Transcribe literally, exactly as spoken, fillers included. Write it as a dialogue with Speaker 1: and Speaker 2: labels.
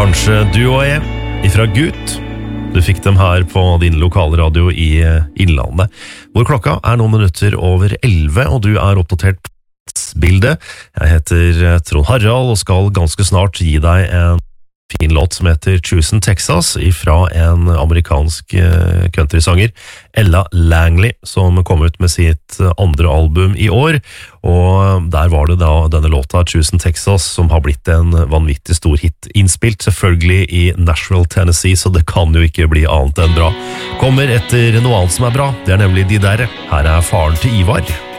Speaker 1: Kanskje du og jeg, ifra Gut. Du fikk dem her på din lokale radio i Innlandet, hvor klokka er noen minutter over elleve, og du er oppdatert på bildet. Jeg heter Trond Harald og skal ganske snart gi deg en fin låt som heter Choosing Texas ifra en amerikansk countrysanger, Ella Langley, som kom ut med sitt andre album i år, og der var det da denne låta Choosing Texas som har blitt en vanvittig stor hit, innspilt selvfølgelig i Nashville, Tennessee, så det kan jo ikke bli annet enn bra. Kommer etter noe annet som er bra, det er nemlig de der. Her er faren til Ivar.